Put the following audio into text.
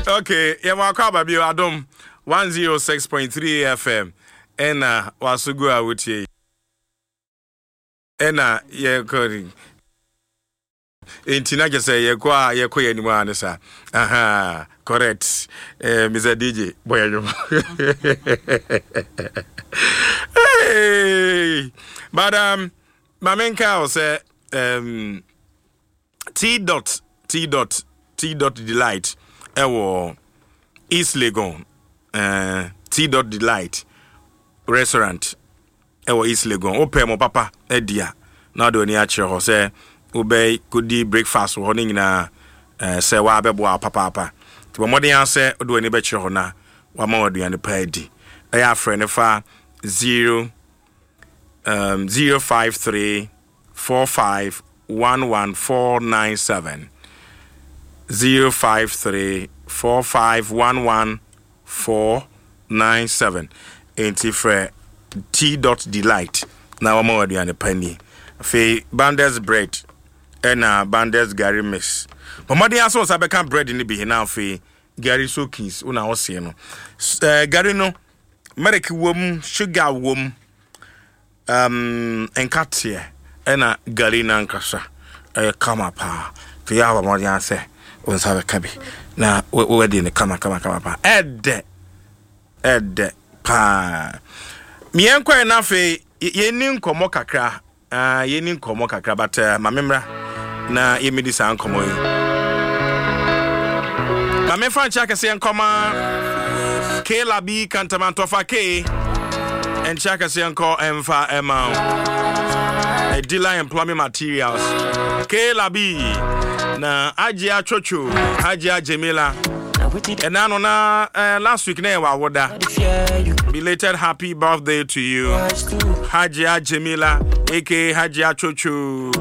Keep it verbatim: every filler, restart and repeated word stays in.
Okay, yeah, my car baby Adam one oh six point three F M. Ena wasugu awutie. Ena ye kori. Intina just say ye kwa ye kwa ye ni mwana sa. Aha, correct. Eh, Mister D J, boy you. Hey, but um, my main cow say um, T dot T dot T dot delight. Ewo East Legon. Uh, T dot delight restaurant. Ewo East Legon. Open mo papa edia. Na do ni ache ho say obey kudi breakfast ho ni na say wa bebo papa papa. Ti mo den say do ni be che ho na wa ma oduane pa edi. Eya friend fa zero um zero five three four five one one four nine seven zero five three four five one one four nine seven. Enti fre T dot delight na wa ma oduane pa ni. Fe Banders bread ena Banders Gary mix. Mama dey aso sa be kan bread ni bi na fe Gary soakings una wo se no. Eh Gary no Merek wom sugar wom um enkatie ena Gary na nkasa eh kama pa. Fe ya ba mo dey ase on sa be kabi na we dey ne kama kama kama pa. Ede ede pa. Mi enkwa na fe ye ni nkomo kakra. Ah, ye ni nkomo kakra but uh, mamemra na ye medi sa nkomo yi. Mamemfa ncha kese nkoma K Labi kantamantofa K encha kese nko emfa emao. A dealer employment materials. K Labi na Ajia Chocho, Ajia Jamila. And now na uh, last week na wa woda. Belated happy birthday to you. Hajia Jamila aka Hajia Chocho.